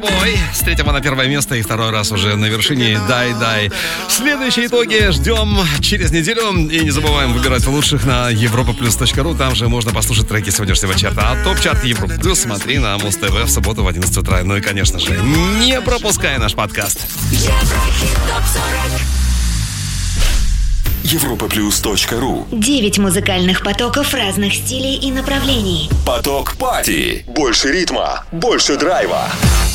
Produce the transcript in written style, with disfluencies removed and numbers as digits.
Ой, с 3-го на 1 место и 2-й раз уже на вершине «Дай-дай». Следующие итоги ждем через неделю. И не забываем выбирать лучших на europaplus.ru. Там же можно послушать треки сегодняшнего чарта. А топ-чарт Европа Плюс смотри на Муз-ТВ в субботу в 11 утра. Ну и, конечно же, не пропускай наш подкаст. europaplus.ru 9 музыкальных потоков разных стилей и направлений. Поток Пати. Больше ритма, больше драйва.